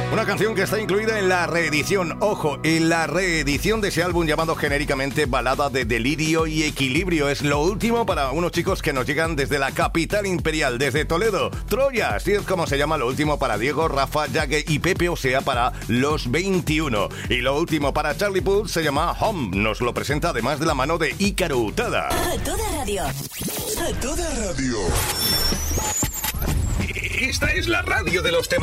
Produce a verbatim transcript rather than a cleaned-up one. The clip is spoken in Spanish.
Una canción que está incluida en la reedición, ojo, en la reedición de ese álbum llamado genéricamente Balada de Delirio y Equilibrio. Es lo último para unos chicos que nos llegan desde la capital imperial, desde Toledo, Troya, así es como se llama lo último para Diego, Rafa, Yague y Pepe, o sea, para los veintiuno. Y lo último para Charlie Puth se llama Home. Nos lo presenta además de la mano de Ícaro Utada. A toda radio. A toda radio. Esta es la radio de los temas.